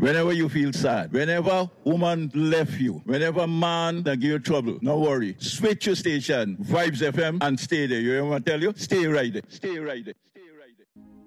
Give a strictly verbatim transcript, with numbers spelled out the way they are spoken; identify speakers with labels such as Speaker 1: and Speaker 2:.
Speaker 1: Whenever you feel sad, whenever woman left you, whenever man that give you trouble, no worry. Switch your station, Vibes F M, and stay there. You hear what I tell you? Stay right there. Stay right there. Stay right there.